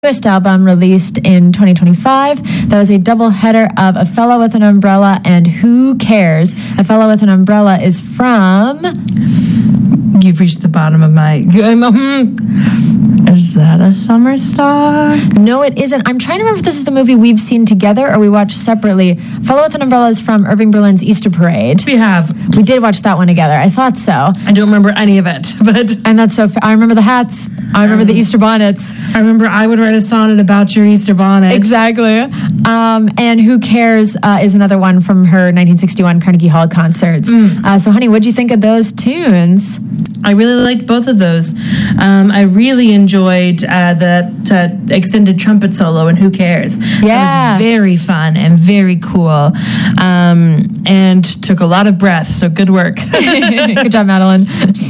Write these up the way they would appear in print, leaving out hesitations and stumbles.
newest album released in 2025. That was a double header of A Fellow with an Umbrella and Who Cares. A Fellow with an Umbrella is from... You've reached the bottom of my... Is that a summer stock? No, it isn't. I'm trying to remember if this is the movie we've seen together or we watched separately. Fellow with an Umbrella is from Irving Berlin's Easter Parade. We have. We did watch that one together. I thought so. I don't remember any of it, but... And that's so... I remember the hats. I remember the Easter bonnets. I remember I would write a sonnet about your Easter bonnet. Exactly. And Who Cares is another one from her 1961 Carnegie Hall concerts. So, honey, what'd you think of those tunes? I really liked both of those. I really enjoyed that extended trumpet solo in Who Cares. Yeah. That was very fun and very cool. And took a lot of breath, so good work. Good job, Madeline.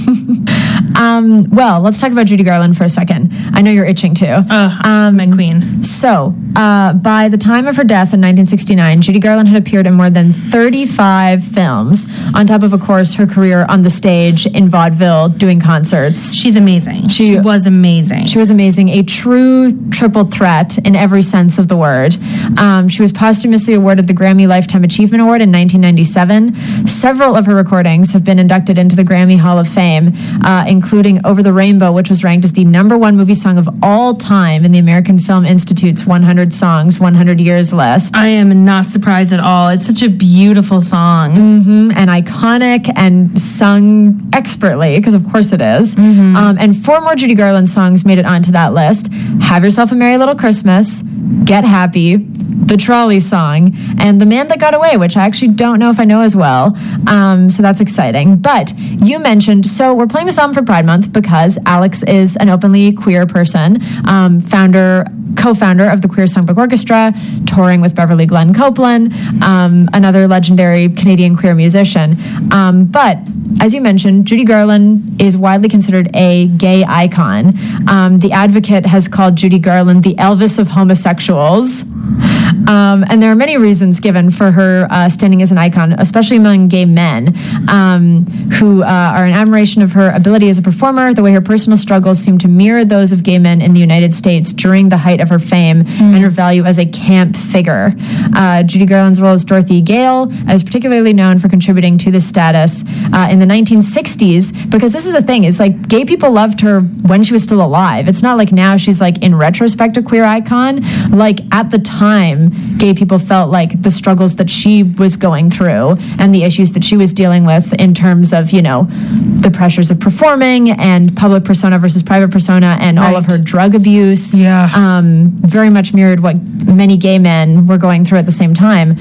Well, let's talk about Judy Garland for a second. I know you're itching to. My queen. So, by the time of her death in 1969, Judy Garland had appeared in more than 35 films, on top of course, her career on the stage in vaudeville doing concerts. She's amazing. She was amazing. She was amazing. A true triple threat in every sense of the word. She was posthumously awarded the Grammy Lifetime Achievement Award in 1997. Several of her recordings have been inducted into the Grammy Hall of Fame, including Over the Rainbow, which was ranked as the #1 movie song of all time in the American Film Institute's 100 Songs, 100 Years list. I am not surprised at all. It's such a beautiful song. And iconic and sung expertly, because of course it is. And 4 more Judy Garland songs made it onto that list. Have Yourself a Merry Little Christmas, Get Happy, the Trolley Song, and The Man That Got Away, which I actually don't know if I know as well. So that's exciting. But you mentioned, so we're playing this album for Pride Month because Alex is an openly queer person, co-founder of the Queer Songbook Orchestra, touring with Beverly Glenn Copeland, another legendary Canadian queer musician. But as you mentioned, Judy Garland is widely considered a gay icon. The Advocate has called Judy Garland the Elvis of homosexuals. And there are many reasons given for her standing as an icon, especially among gay men, who are in admiration of her ability as a performer, the way her personal struggles seem to mirror those of gay men in the United States during the height of her fame, and her value as a camp figure. Judy Garland's role as Dorothy Gale is particularly known for contributing to this status in the 1960s, because this is the thing, is like gay people loved her when she was still alive. It's not like now she's like in retrospect a queer icon. Like at the time, gay people felt like the struggles that she was going through and the issues that she was dealing with in terms of, you know, the pressures of performing and public persona versus private persona and all of her drug abuse. Very much mirrored what many gay men were going through at the same time.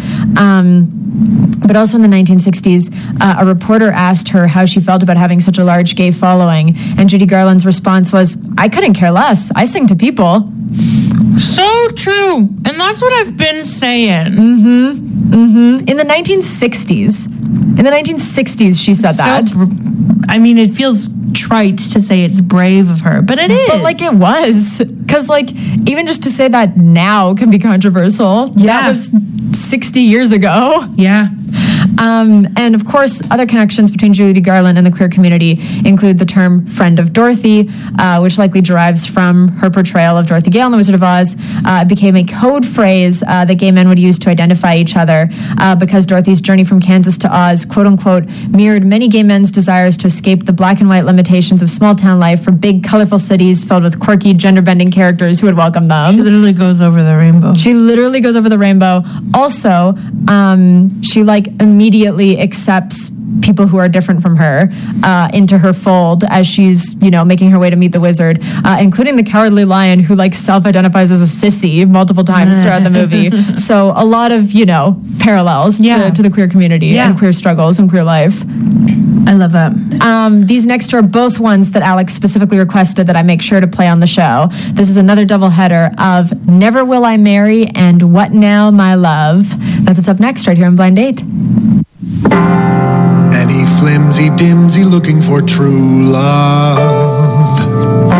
But also in the 1960s, a reporter asked her how she felt about having such a large gay following, and Judy Garland's response was, "I couldn't care less. I sing to people." So true. And that's what I've been saying. In the 1960s. In the 1960s, she said that. I mean, it feels trite to say it's brave of her, but it is. But, like, it was. Because, like, even just to say that now can be controversial. Yeah. That was 60 years ago. Yeah. And of course, other connections between Judy Garland and the queer community include the term friend of Dorothy, which likely derives from her portrayal of Dorothy Gale in The Wizard of Oz. It became a code phrase that gay men would use to identify each other because Dorothy's journey from Kansas to Oz, quote unquote, mirrored many gay men's desires to escape the black and white limitations of small town life for big, colorful cities filled with quirky, gender-bending characters who would welcome them. She literally goes over the rainbow. She literally goes over the rainbow. Also, she like immediately accepts people who are different from her into her fold as she's, you know, making her way to meet the wizard, including the Cowardly Lion, who like self-identifies as a sissy multiple times throughout the movie. So a lot of, you know, parallels to the queer community and queer struggles and queer life. I love that. These next two are both ones that Alex specifically requested that I make sure to play on the show. This is another doubleheader of Never Will I Marry and What Now, My Love. That's what's up next right here on Blind Date. Any flimsy dimsy looking for true love.